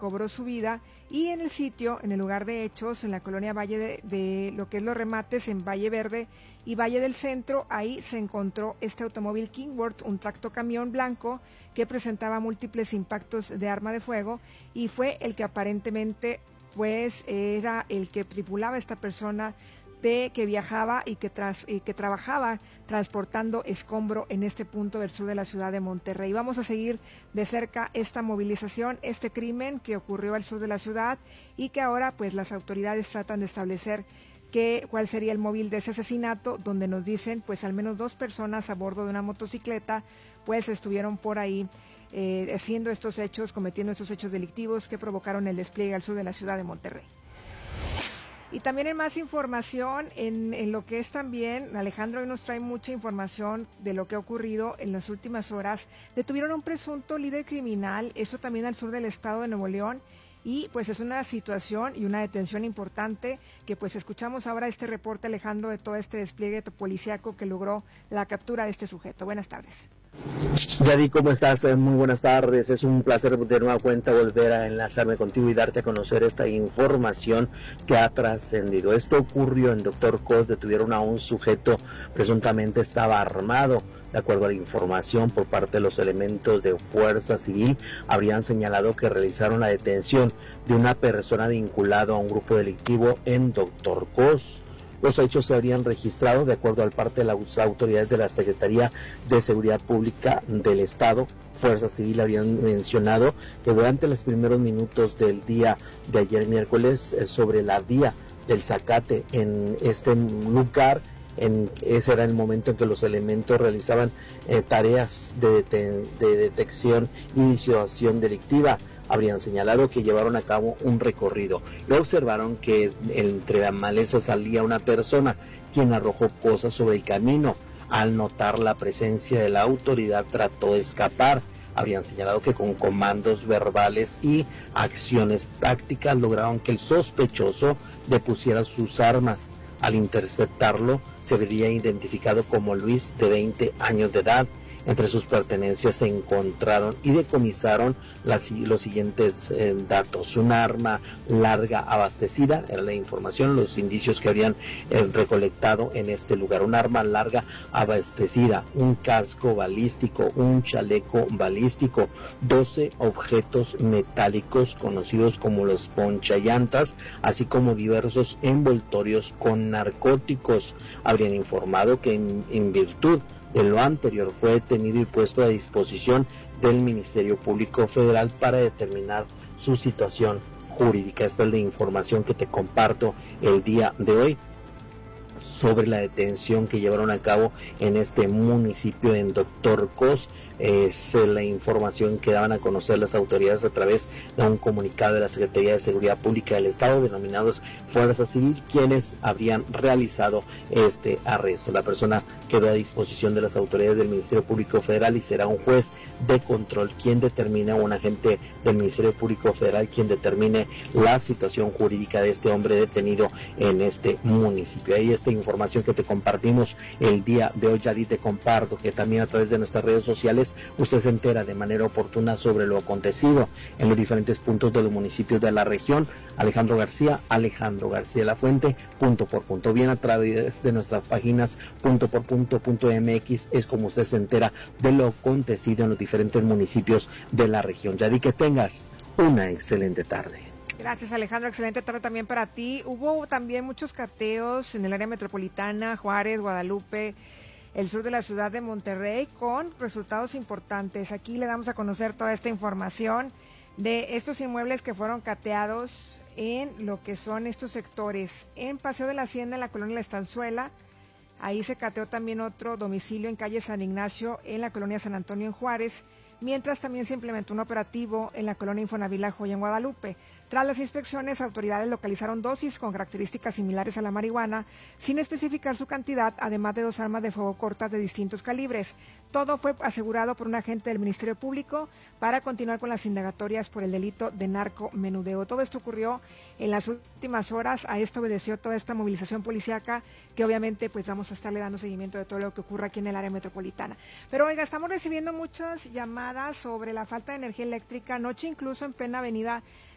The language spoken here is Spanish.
cobró su vida, y en el sitio, en el lugar de hechos, en la colonia Valle de lo que es los remates en Valle Verde y Valle del Centro, ahí se encontró este automóvil Kingworth, un tractocamión blanco que presentaba múltiples impactos de arma de fuego, y fue el que aparentemente pues era el que tripulaba esta persona que viajaba y que trabajaba transportando escombro en este punto del sur de la ciudad de Monterrey. Vamos a seguir de cerca esta movilización, este crimen que ocurrió al sur de la ciudad, y que ahora pues las autoridades tratan de establecer cuál sería el móvil de ese asesinato, donde nos dicen pues al menos 2 personas a bordo de una motocicleta pues estuvieron por ahí haciendo estos hechos, cometiendo estos hechos delictivos que provocaron el despliegue al sur de la ciudad de Monterrey. Y también en más información, en lo que es también, Alejandro hoy nos trae mucha información de lo que ha ocurrido en las últimas horas. Detuvieron a un presunto líder criminal, esto también al sur del estado de Nuevo León, y pues es una situación y una detención importante que pues escuchamos ahora este reporte, Alejandro, de todo este despliegue policíaco que logró la captura de este sujeto. Buenas tardes. Yadi, ¿cómo estás? Muy buenas tardes. Es un placer de nueva cuenta volver a enlazarme contigo y darte a conocer esta información que ha trascendido. Esto ocurrió en Dr. Cos. Detuvieron a un sujeto, presuntamente estaba armado. De acuerdo a la información por parte de los elementos de Fuerza Civil, habrían señalado que realizaron la detención de una persona vinculada a un grupo delictivo en Dr. Cos. Los hechos se habrían registrado, de acuerdo al parte de las autoridades de la Secretaría de Seguridad Pública del Estado. Fuerza Civil habían mencionado que durante los primeros minutos del día de ayer miércoles, sobre la vía del Zacate en este lugar, ese era el momento en que los elementos realizaban tareas de detección y disuasión delictiva. Habrían señalado que llevaron a cabo un recorrido y observaron que entre la maleza salía una persona, quien arrojó cosas sobre el camino. Al notar la presencia de la autoridad, trató de escapar. Habrían señalado que con comandos verbales y acciones tácticas lograron que el sospechoso depusiera sus armas. Al interceptarlo, se vería identificado como Luis, de 20 años de edad. Entre sus pertenencias se encontraron y decomisaron los siguientes datos: un arma larga abastecida, era la información, los indicios que habrían recolectado en este lugar: un arma larga abastecida, un casco balístico, un chaleco balístico, 12 objetos metálicos conocidos como los ponchallantas, así como diversos envoltorios con narcóticos. Habrían informado que en virtud de lo anterior fue detenido y puesto a disposición del Ministerio Público Federal para determinar su situación jurídica. Esta es la información que te comparto el día de hoy sobre la detención que llevaron a cabo en este municipio en Dr. Cos. Es la información que daban a conocer las autoridades a través de un comunicado de la Secretaría de Seguridad Pública del Estado, denominados Fuerza Civil, quienes habrían realizado este arresto. La persona quedó a disposición de las autoridades del Ministerio Público Federal y será un juez de control quien determine, un agente del Ministerio Público Federal quien determine la situación jurídica de este hombre detenido en este municipio. Ahí esta información que te compartimos el día de hoy. Ya te comparto que también a través de nuestras redes sociales usted se entera de manera oportuna sobre lo acontecido en los diferentes puntos de los municipios de la región. Alejandro García La Fuente, punto por punto. Bien, a través de nuestras páginas punto por punto MX es como usted se entera de lo acontecido en los diferentes municipios de la región. Ya di que tengas una excelente tarde. Gracias, Alejandro, excelente tarde también para ti. Hubo también muchos cateos en el área metropolitana, Juárez, Guadalupe, el sur de la ciudad de Monterrey, con resultados importantes. Aquí le damos a conocer toda esta información de estos inmuebles que fueron cateados en lo que son estos sectores. En Paseo de la Hacienda, en la colonia La Estanzuela, ahí se cateó también otro domicilio en calle San Ignacio, en la colonia San Antonio en Juárez, mientras también se implementó un operativo en la colonia Infonavit La Joya en Guadalupe. Tras las inspecciones, autoridades localizaron dosis con características similares a la marihuana, sin especificar su cantidad, además de 2 armas de fuego cortas de distintos calibres. Todo fue asegurado por un agente del Ministerio Público para continuar con las indagatorias por el delito de narcomenudeo. Todo esto ocurrió en las últimas horas. A esto obedeció toda esta movilización policíaca que obviamente pues vamos a estarle dando seguimiento de todo lo que ocurra aquí en el área metropolitana. Pero oiga, estamos recibiendo muchas llamadas sobre la falta de energía eléctrica. Anoche incluso en plena avenida